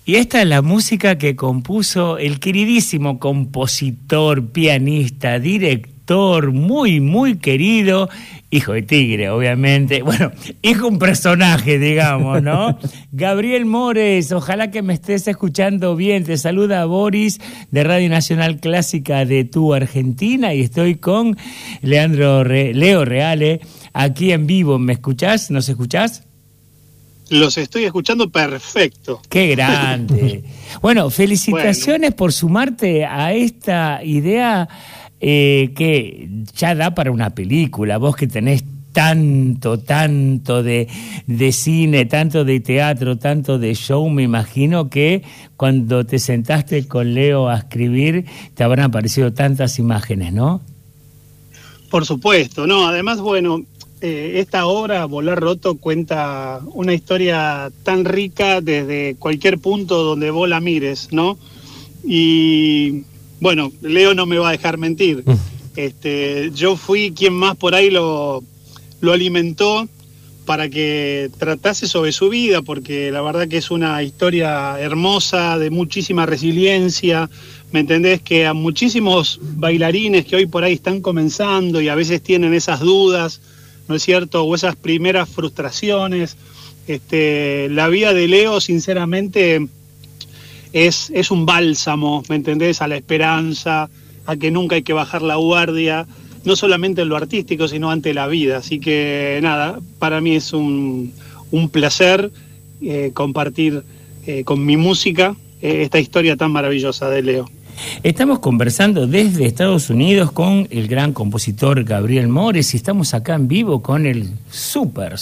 Y esta es la música que compuso el queridísimo compositor, pianista, director, muy, muy querido, hijo de Tigre, obviamente, bueno, hijo un personaje, digamos, ¿no? Gabriel Mores, ojalá que me estés escuchando bien, te saluda Boris de Radio Nacional Clásica de tu Argentina y estoy con Leo Reale, aquí en vivo, ¿me escuchás? ¿Nos escuchás? Los estoy escuchando perfecto. ¡Qué grande! Bueno, felicitaciones por sumarte a esta idea que ya da para una película. Vos que tenés tanto de cine, tanto de teatro, tanto de show, me imagino que cuando te sentaste con Leo a escribir te habrán aparecido tantas imágenes, ¿no? Por supuesto, no, además, bueno, esta obra, Volar Roto, cuenta una historia tan rica desde cualquier punto donde vos la mires, ¿no? Y bueno, Leo no me va a dejar mentir. Yo fui quien más por ahí lo alimentó para que tratase sobre su vida, porque la verdad que es una historia hermosa, de muchísima resiliencia, ¿me entendés? Que a muchísimos bailarines que hoy por ahí están comenzando y a veces tienen esas dudas, ¿no es cierto? O esas primeras frustraciones. La vida de Leo, sinceramente, es un bálsamo, ¿me entendés? A la esperanza, a que nunca hay que bajar la guardia, no solamente en lo artístico, sino ante la vida. Así que nada, para mí es un placer compartir con mi música esta historia tan maravillosa de Leo. Estamos conversando desde Estados Unidos con el gran compositor Gabriel Mores y estamos acá en vivo con el súper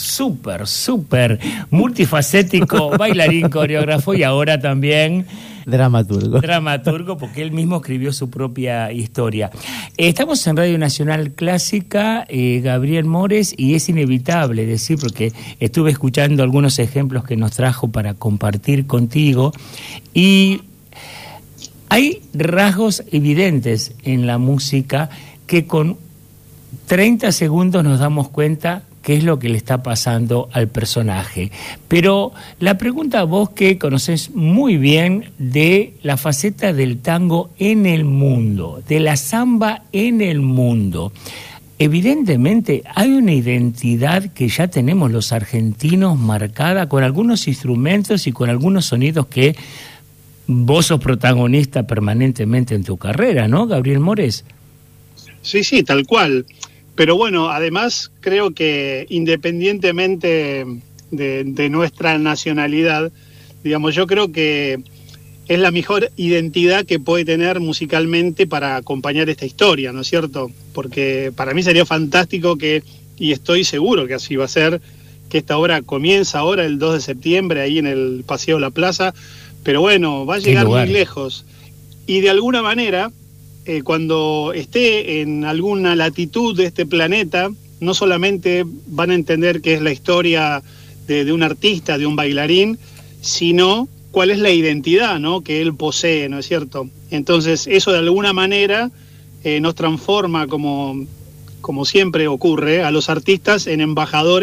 multifacético bailarín, coreógrafo y ahora también dramaturgo, porque él mismo escribió su propia historia. Estamos en Radio Nacional Clásica, Gabriel Mores, y es inevitable decir, porque estuve escuchando algunos ejemplos que nos trajo para compartir contigo, y hay rasgos evidentes en la música que con 30 segundos nos damos cuenta qué es lo que le está pasando al personaje. Pero la pregunta a vos, que conocés muy bien de la faceta del tango en el mundo, de la samba en el mundo. Evidentemente hay una identidad que ya tenemos los argentinos marcada con algunos instrumentos y con algunos sonidos que vos sos protagonista permanentemente en tu carrera, ¿no, Gabriel Mores? Sí, tal cual. Pero bueno, además creo que independientemente de nuestra nacionalidad, digamos, yo creo que es la mejor identidad que puede tener musicalmente para acompañar esta historia, ¿no es cierto? Porque para mí sería fantástico y estoy seguro que así va a ser, que esta obra comienza ahora el 2 de septiembre ahí en el Paseo La Plaza, pero bueno, va a llegar muy lejos. Y de alguna manera, cuando esté en alguna latitud de este planeta, no solamente van a entender qué es la historia de un artista, de un bailarín, sino cuál es la identidad, ¿no?, que él posee, ¿no es cierto? Entonces, eso de alguna manera nos transforma, como siempre ocurre, a los artistas en embajadores